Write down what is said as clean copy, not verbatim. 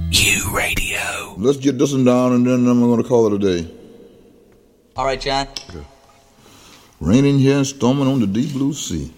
U Radio. Let's get this one down and then I'm going to call it a day. All right, John. Okay. Raining here and storming on the deep blue sea.